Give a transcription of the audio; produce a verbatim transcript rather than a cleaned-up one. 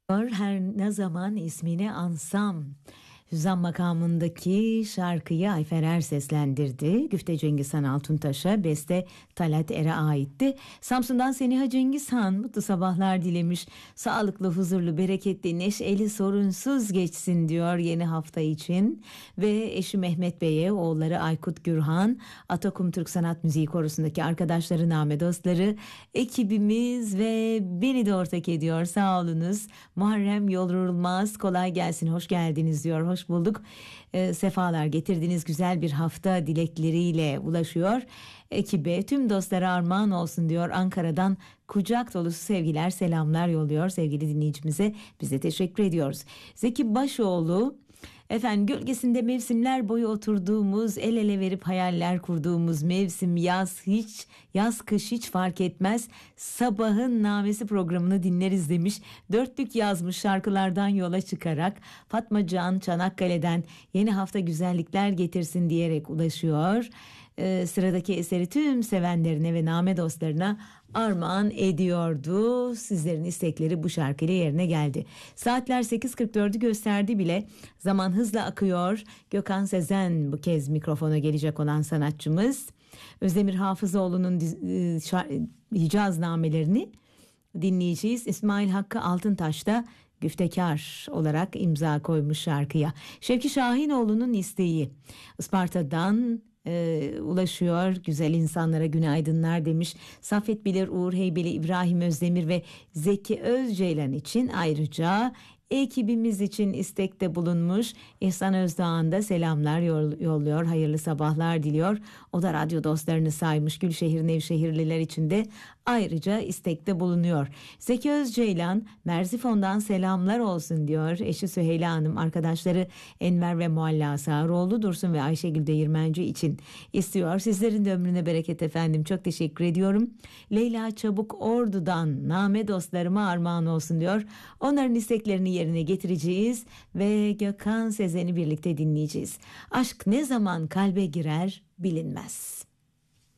Her ne zaman ismini ansam. Hüzzam makamındaki şarkıyı Ayfer Er seslendirdi. Güfte Cengiz Han Altuntaş'a, beste Talat Er'e aitti. Samsun'dan Seniha Cengiz Han mutlu sabahlar dilemiş. Sağlıklı, huzurlu, bereketli, neşeli, sorunsuz geçsin diyor yeni hafta için. Ve eşi Mehmet Bey'e, oğulları Aykut Gürhan, Atakum Türk Sanat Müziği Korosu'ndaki arkadaşları, name dostları, ekibimiz ve beni de ortak ediyor. Sağ olunuz. Muharrem Yorulmaz, kolay gelsin, hoş geldiniz diyor. Hoş bulduk. E, sefalar getirdiniz, güzel bir hafta dilekleriyle ulaşıyor. Ekibe, tüm dostlara armağan olsun diyor. Ankara'dan kucak dolusu sevgiler, selamlar yolluyor sevgili dinleyicimize. Biz de teşekkür ediyoruz. Zeki Başoğlu, efendim, gölgesinde mevsimler boyu oturduğumuz, el ele verip hayaller kurduğumuz mevsim yaz hiç, yaz kış hiç fark etmez. Sabahın Namesi programını dinleriz demiş. Dörtlük yazmış şarkılardan yola çıkarak. Fatma Can Çanakkale'den yeni hafta güzellikler getirsin diyerek ulaşıyor. Ee, sıradaki eseri tüm sevenlerine ve name dostlarına armağan ediyordu. Sizlerin istekleri bu şarkıyla yerine geldi. Saatler sekiz kırk dördü gösterdi bile. Zaman hızla akıyor. Gökhan Sezen bu kez mikrofona gelecek olan sanatçımız. Özdemir Hafızoğlu'nun e, şar- Hicaz namelerini dinleyeceğiz. İsmail Hakkı Altıntaş da güftekar olarak imza koymuş şarkıya. Şevki Şahinoğlu'nun isteği. Isparta'dan e, ulaşıyor. Güzel insanlara günaydınlar demiş. Saffet Bilir, Uğur Heybeli, İbrahim Özdemir ve Zeki Özceylan için ayrıca ekibimiz için istekte bulunmuş. İhsan Özdağ'ın da selamlar yolluyor. Hayırlı sabahlar diliyor. O da radyo dostlarını saymış. Gülşehir Nevşehirliler için de ayrıca istekte bulunuyor. Zeki Özceylan Merzifon'dan selamlar olsun diyor. Eşi Süheyla Hanım, arkadaşları Enver ve Mualla Sağroğlu, Dursun ve Ayşegül Değirmenci için istiyor. Sizlerin de ömrüne bereket efendim. Çok teşekkür ediyorum. Leyla Çabuk Ordu'dan name dostlarıma armağan olsun diyor. Onların isteklerini yerine getireceğiz ve Gökhan Sezen'i birlikte dinleyeceğiz. Aşk ne zaman kalbe girer bilinmez.